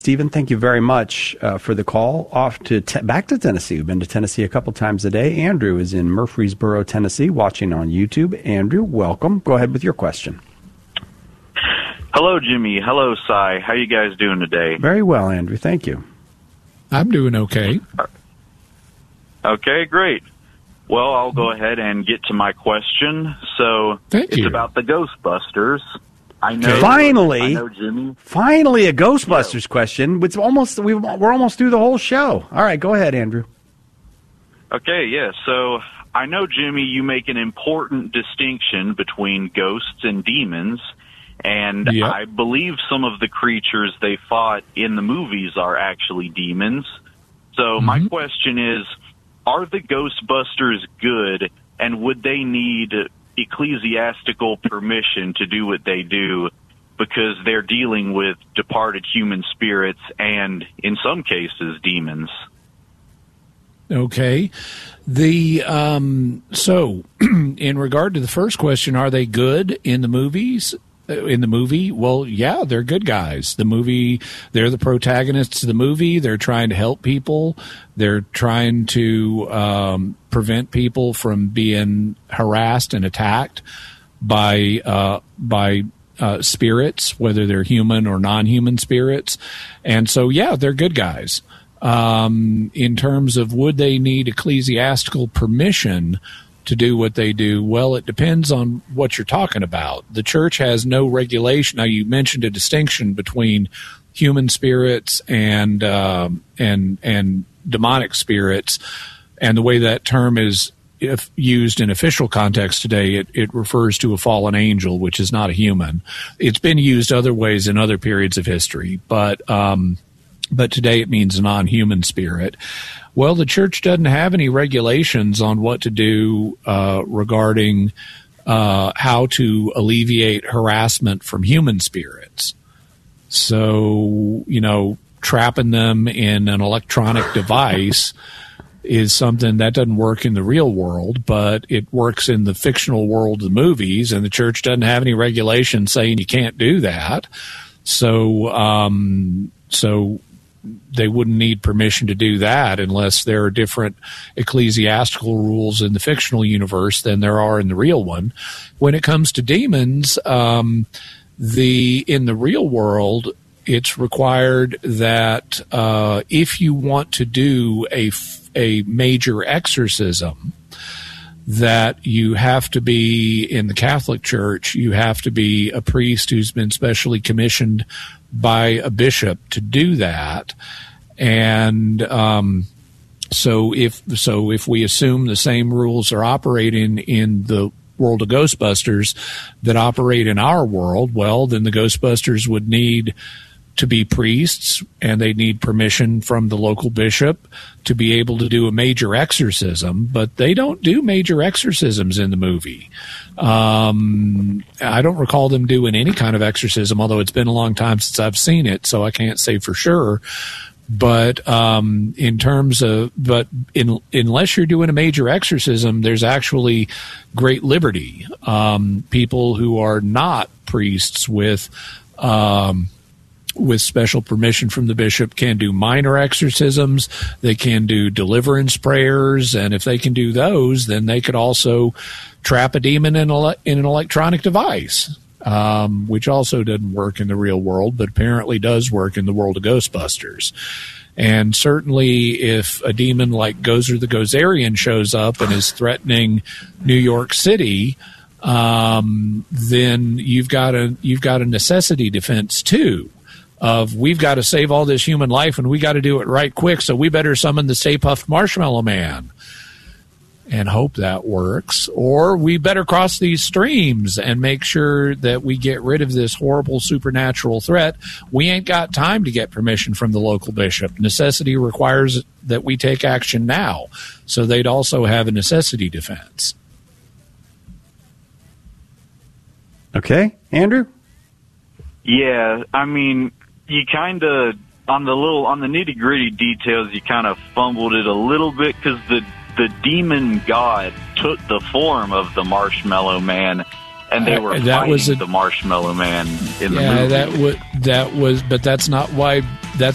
Stephen, thank you very much for the call. Back to Tennessee. We've been to Tennessee a couple times a day. Andrew is in Murfreesboro, Tennessee, watching on YouTube. Andrew, welcome. Go ahead with your question. Hello, Jimmy. Hello, Cy. How you guys doing today? Very well, Andrew. Thank you. I'm doing okay. Okay, great. Well, I'll go ahead and get to my question. So it's about the Ghostbusters. I know. Finally, Jimmy. Finally, a Ghostbusters question. It's almost we're almost through the whole show. All right, go ahead, Andrew. Okay, yeah. So I know, Jimmy, you make an important distinction between ghosts and demons, and I believe some of the creatures they fought in the movies are actually demons. So my question is, are the Ghostbusters good, and would they need ecclesiastical permission to do what they do because they're dealing with departed human spirits and, in some cases, demons? Okay. So in regard to the first question, are they good in the movies? In the movie, well, yeah, they're good guys. They're the protagonists of the movie. They're trying to help people. They're trying to prevent people from being harassed and attacked by spirits, whether they're human or non-human spirits. And so, yeah, they're good guys. In terms of would they need ecclesiastical permission to do what they do? Well, it depends on what you're talking about. The church has no regulation. Now, you mentioned a distinction between human spirits and demonic spirits, and the way that term is if used in official context today, it refers to a fallen angel, which is not a human. It's been used other ways in other periods of history, but today it means a non-human spirit. Well, the church doesn't have any regulations on what to do regarding how to alleviate harassment from human spirits. So, trapping them in an electronic device is something that doesn't work in the real world, but it works in the fictional world of the movies, and the church doesn't have any regulations saying you can't do that. So they wouldn't need permission to do that unless there are different ecclesiastical rules in the fictional universe than there are in the real one. When it comes to demons, in the real world, it's required that if you want to do a major exorcism, that you have to be in the Catholic Church, you have to be a priest who's been specially commissioned by a bishop to do that. And so if we assume the same rules are operating in the world of Ghostbusters that operate in our world, well, then the Ghostbusters would need to be priests, and they need permission from the local bishop to be able to do a major exorcism, but they don't do major exorcisms in the movie. I don't recall them doing any kind of exorcism, although it's been a long time since I've seen it, so I can't say for sure. But unless you're doing a major exorcism, there's actually great liberty. People who are not priests with special permission from the bishop can do minor exorcisms. They can do deliverance prayers, and if they can do those, then they could also trap a demon in an electronic device, which also doesn't work in the real world, but apparently does work in the world of Ghostbusters. And certainly if a demon like Gozer the Gozerian shows up and is threatening New York City, then you've got a necessity defense too. Of we've got to save all this human life and we got to do it right quick, so we better summon the Stay Puft Marshmallow Man and hope that works. Or we better cross these streams and make sure that we get rid of this horrible supernatural threat. We ain't got time to get permission from the local bishop. Necessity requires that we take action now. So they'd also have a necessity defense. Okay, Andrew? Yeah, I mean, you kind of, on the nitty-gritty details, you kind of fumbled it a little bit because the demon god took the form of the Marshmallow Man, and they were fighting the Marshmallow Man in the movie. But that's not why